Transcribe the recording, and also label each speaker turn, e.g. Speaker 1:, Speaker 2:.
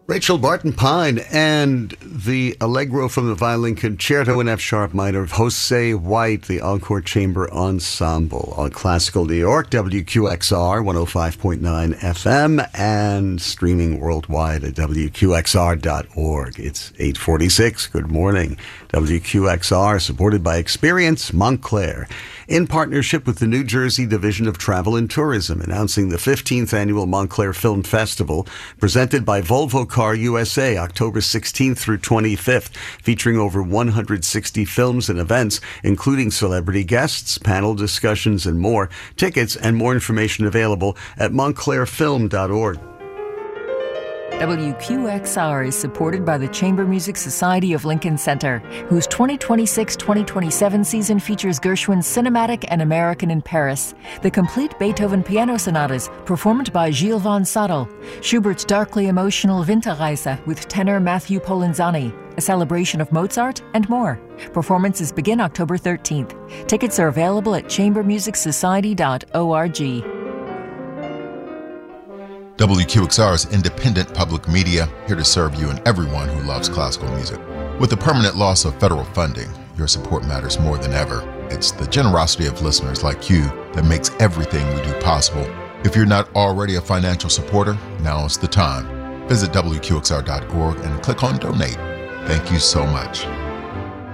Speaker 1: Rachel Barton Pine and the Allegro from the Violin Concerto in F sharp minor of Jose White, the Encore Chamber Ensemble on Classical New York, WQXR 105.9 FM, and streaming worldwide at WQXR.org. It's 8:46. Good morning. WQXR, supported by Experience Montclair, in partnership with the New Jersey Division of Travel and Tourism, announcing the 15th Annual Montclair Film Festival, presented by Volvo Car USA, October 16th through 25th, featuring over 160 films and events, including celebrity guests, panel discussions, and more. Tickets and more information available at montclairfilm.org.
Speaker 2: WQXR is supported by the Chamber Music Society of Lincoln Center, whose 2026-2027 season features Gershwin's Cinematic and American in Paris, the complete Beethoven piano sonatas performed by Gilles von Sadel, Schubert's darkly emotional Winterreise with tenor Matthew Polenzani, a celebration of Mozart, and more. Performances begin October 13th. Tickets are available at chambermusicsociety.org.
Speaker 3: WQXR is independent public media, here to serve you and everyone who loves classical music. With the permanent loss of federal funding, your support matters more than ever. It's the generosity of listeners like you that makes everything we do possible. If you're not already a financial supporter, now is the time. Visit WQXR.org and click on Donate. Thank you so much.